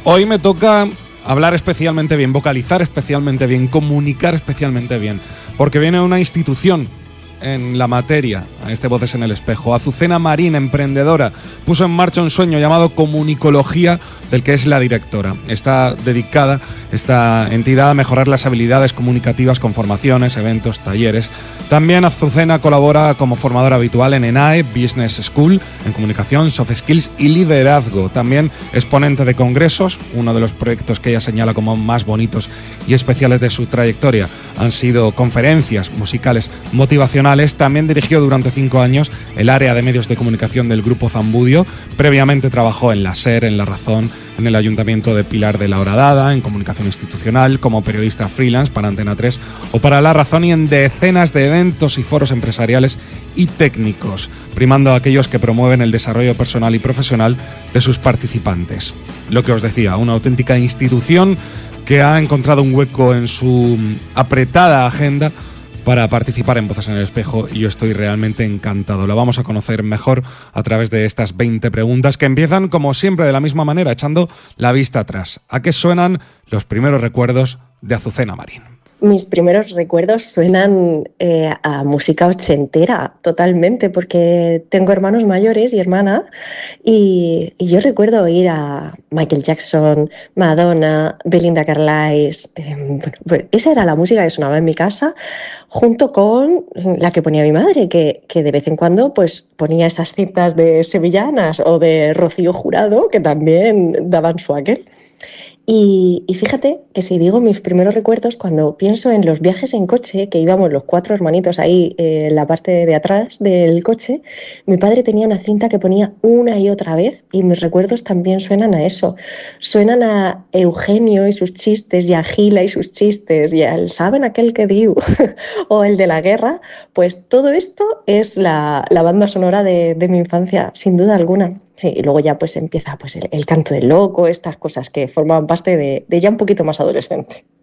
Hoy me toca hablar especialmente bien, vocalizar especialmente bien, comunicar especialmente bien, porque viene una institución en la materia, a este Voces en el Espejo. Azucena Marín, emprendedora, puso en marcha un sueño llamado Comunicología, del que es la directora. Está dedicada esta entidad a mejorar las habilidades comunicativas con formaciones, eventos, talleres. También Azucena colabora como formadora habitual en ENAE, Business School, en comunicación, soft skills y liderazgo. También es ponente de congresos. Uno de los proyectos que ella señala como más bonitos y especiales de su trayectoria han sido conferencias musicales motivacionales. También dirigió durante 5 años el área de medios de comunicación del Grupo Zambudio. Previamente trabajó en la SER, en La Razón, en el Ayuntamiento de Pilar de la Horadada, en comunicación institucional, como periodista freelance para Antena 3 o para La Razón, y en decenas de eventos y foros empresariales y técnicos, primando a aquellos que promueven el desarrollo personal y profesional de sus participantes. Lo que os decía, una auténtica institución que ha encontrado un hueco en su apretada agenda para participar en Voces en el Espejo, y yo estoy realmente encantado. Lo vamos a conocer mejor a través de estas 20 preguntas que empiezan, como siempre, de la misma manera, echando la vista atrás. ¿A qué suenan los primeros recuerdos de Azucena Marín? Mis primeros recuerdos suenan a música ochentera, totalmente, porque tengo hermanos mayores y hermana, y yo recuerdo ir a Michael Jackson, Madonna, Belinda Carlisle. Bueno, esa era la música que sonaba en mi casa, junto con la que ponía mi madre, que de vez en cuando pues, ponía esas cintas de sevillanas o de Rocío Jurado, que también daban su aquel. Y fíjate que si digo mis primeros recuerdos, cuando pienso en los viajes en coche, que íbamos los 4 hermanitos ahí en la parte de atrás del coche, mi padre tenía una cinta que ponía una y otra vez, y mis recuerdos también suenan a eso. Suenan a Eugenio y sus chistes, y a Gila y sus chistes, y al ¿saben aquel que diu? O el de la guerra. Pues todo esto es la banda sonora de mi infancia, sin duda alguna. Sí, y luego ya pues empieza pues el canto del loco, estas cosas que formaban parte de ya un poquito más adolescente.